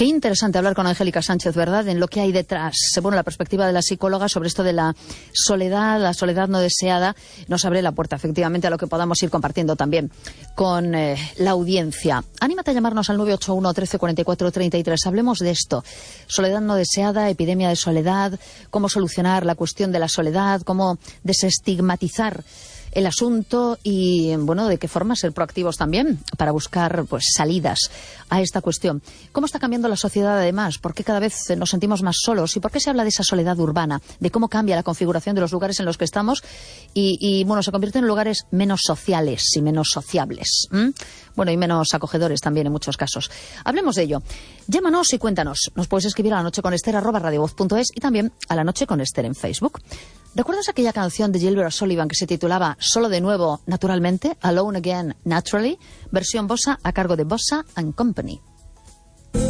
Qué interesante hablar con Angélica Sánchez, ¿verdad?, en lo que hay detrás. Bueno, la perspectiva de la psicóloga sobre esto de la soledad no deseada, nos abre la puerta, efectivamente, a lo que podamos ir compartiendo también con la audiencia. Anímate a llamarnos al 981 13 44 33. Hablemos de esto. Soledad no deseada, epidemia de soledad, cómo solucionar la cuestión de la soledad, cómo desestigmatizar el asunto y, bueno, de qué forma ser proactivos también para buscar pues salidas a esta cuestión. ¿Cómo está cambiando la sociedad además? ¿Por qué cada vez nos sentimos más solos? ¿Y por qué se habla de esa soledad urbana? De cómo cambia la configuración de los lugares en los que estamos y bueno, se convierten en lugares menos sociales y menos sociables. Bueno, y menos acogedores también en muchos casos. Hablemos de ello. Llámanos y cuéntanos. Nos puedes escribir a lanocheconester@radiovoz.es y también a La Noche con Ester en Facebook. ¿Recuerdas aquella canción de Gilbert O'Sullivan que se titulaba Solo de nuevo, naturalmente, Alone Again, Naturally? Versión bossa a cargo de Bossa and Company.